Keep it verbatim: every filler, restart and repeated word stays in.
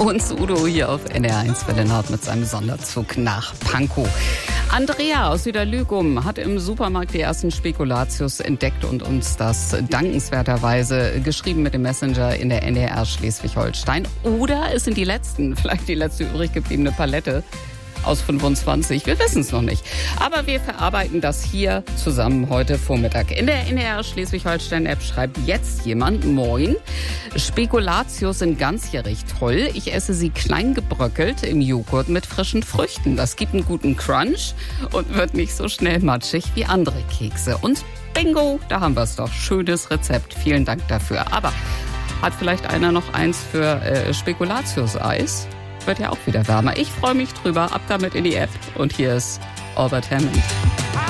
Und Udo hier auf N R eins Welle Nord mit seinem Sonderzug nach Pankow. Andrea aus Süderlügum hat im Supermarkt die ersten Spekulatius entdeckt und uns das dankenswerterweise geschrieben mit dem Messenger in der N D R Schleswig-Holstein. Oder es sind die letzten, vielleicht die letzte übrig gebliebene Palette aus fünfundzwanzig. Wir wissen es noch nicht. Aber wir verarbeiten das hier zusammen heute Vormittag. In der N D R Schleswig-Holstein-App schreibt jetzt jemand: Moin. Spekulatius sind ganzjährig toll. Ich esse sie klein gebröckelt im Joghurt mit frischen Früchten. Das gibt einen guten Crunch und wird nicht so schnell matschig wie andere Kekse. Und bingo, da haben wir es doch. Schönes Rezept. Vielen Dank dafür. Aber hat vielleicht einer noch eins für äh, Spekulatius-Eis? Wird ja auch wieder wärmer. Ich freue mich drüber. Ab damit in die App. Und hier ist Albert Hammond.